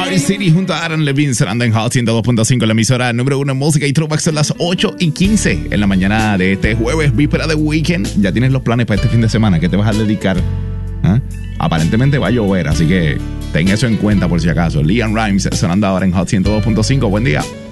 Party City junto a Aaron Levine sonando en Hot 102.5, la emisora número 1 en música y throwbacks. Son las 8:15 en la mañana de este jueves, víspera de weekend. Ya tienes los planes para este fin de semana. ¿Qué te vas a dedicar? ¿Ah? Aparentemente va a llover, así que ten eso en cuenta por si acaso. Leanne Rimes sonando ahora en Hot 102.5. Buen día.